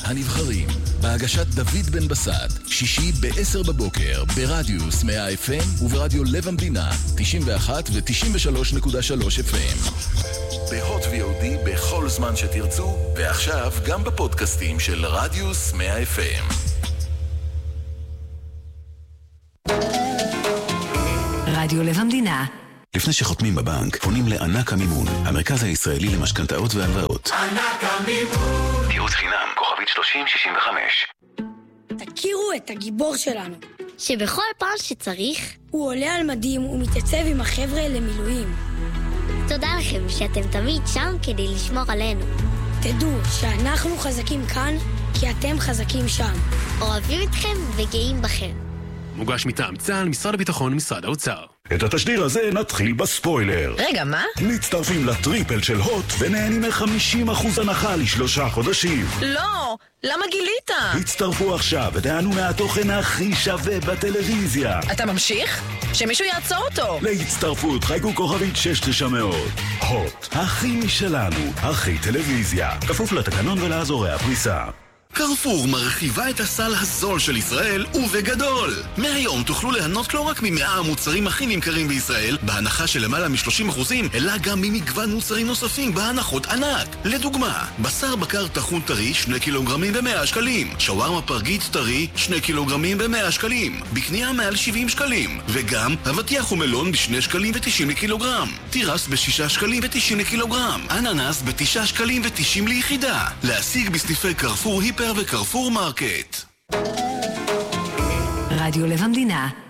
הנבחרים, בהגשת דוד בן בסט, שישי ב-10 בבוקר, ברדיוס 100 FM וברדיו לב המדינה, 91 ו-93.3 FM. בהוט VOD בכל זמן שתרצו, ועכשיו גם בפודקאסטים של רדיוס 100 FM. רדיו לב המדינה. לפני שחותמים בבנק, פונים לענק המימון, המרכז הישראלי למשכנתאות והלוואות. ענק המימון. ייעוץ חינם, כוכבית 3065. תכירו את הגיבור שלנו, שבכל פעם שצריך הוא עולה על מדים ומתייצב עם החבר'ה למילואים. תודה לכם שאתם תמיד שם כדי לשמור עלינו. תדעו שאנחנו חזקים כאן כי אתם חזקים שם. אוהבים אתכם וגאים בכם. מוגש מטעם צה"ל, משרד הביטחון ומשרד האוצר. את התשדיר הזה נתחיל בספוילר. רגע, מה? מצטרפים לטריפל של הוט ונהנים מ-50% הנחה ל3 חודשים. לא, למה גילית? הצטרפו עכשיו ותענו מהתוכן הכי שווה בטלוויזיה. אתה ממשיך? שמישהו יעצור אותו. להצטרפות חייגו כוכבית 6900. הוט, הכי משלנו, הכי טלוויזיה. כפוף לתקנון ולאזורי הפריסה. קרפור מרחיבה את הסל הזול של ישראל ובגדול. מהיום תוכלו ליהנות לא רק מ100 המוצרים הכי נמכרים בישראל בהנחה של למעלה מ-30%, אלא גם ממגוון מוצרים נוספים בהנחות ענק. לדוגמה, בשר בקר טחון טרי 2 קילוגרמים ב100 שקלים, שווארמה פרגית טרי 2 קילוגרמים ב100 שקלים, בקנייה מעל 70 שקלים, וגם אבטיח ומלון ב2 שקלים ו90 לקילוגרם, תירס ב6 שקלים ו90 לקילוגרם, אננס ב9 שקלים ו90 ליחידה. להשיג בסניפי קרפור היפר וקרפור מרקט. רדיו לב המדינה.